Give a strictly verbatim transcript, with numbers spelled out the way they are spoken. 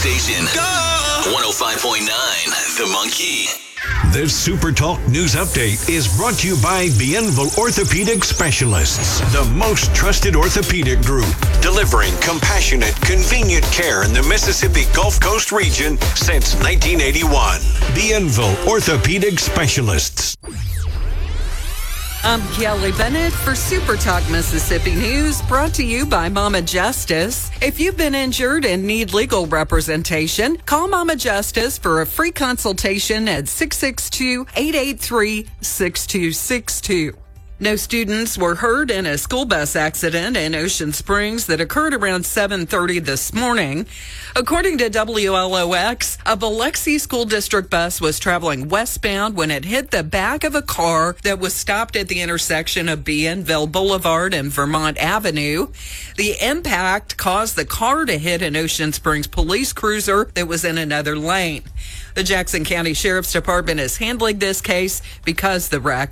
station. Go! one oh five point nine, The Monkey. This Super Talk News Update is brought to you by Bienville Orthopedic Specialists, the most trusted orthopedic group, delivering compassionate, convenient care in the Mississippi Gulf Coast region since nineteen eighty-one. Bienville Orthopedic Specialists. I'm Kelly Bennett for Super Talk Mississippi News, brought to you by Mama Justice. If you've been injured and need legal representation, call Mama Justice for a free consultation at six six two, eight eight three, six two six two. No students were hurt in a school bus accident in Ocean Springs that occurred around seven thirty this morning. According to W L O X, a Biloxi School District bus was traveling westbound when it hit the back of a car that was stopped at the intersection of Bienville Boulevard and Vermont Avenue. The impact caused the car to hit an Ocean Springs police cruiser that was in another lane. The Jackson County Sheriff's Department is handling this case because the wreck